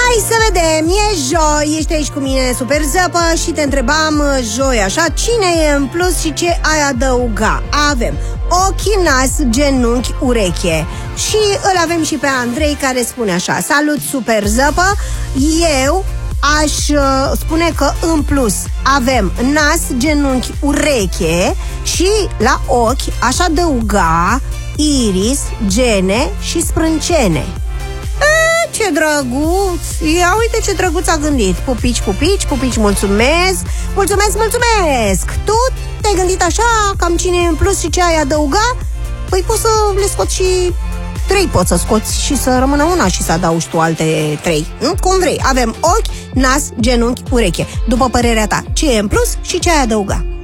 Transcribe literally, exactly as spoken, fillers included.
Hai să vedem, e joi, ești aici cu mine, Super Zăpă, și te întrebam joi așa, cine e în plus și ce ai adăuga? Avem ochi, nas, genunchi, ureche. Și îl avem și pe Andrei, care spune așa: salut, Super Zăpă, eu aș uh, spune că în plus avem nas, genunchi, ureche și la ochi aș adăuga iris, gene și sprâncene. E, ce drăguț! Ia uite ce drăguț a gândit. Pupici, pupici, pupici, mulțumesc. Mulțumesc, mulțumesc. Tu te-ai gândit așa, cam cine e în plus și ce ai adăuga? Păi poți să le scoți și trei, poți să scoți și să rămână una și să adaugi tu alte trei. Cum vrei. Avem ochi, nas, genunchi, ureche. După părerea ta, ce e în plus și ce ai adăuga?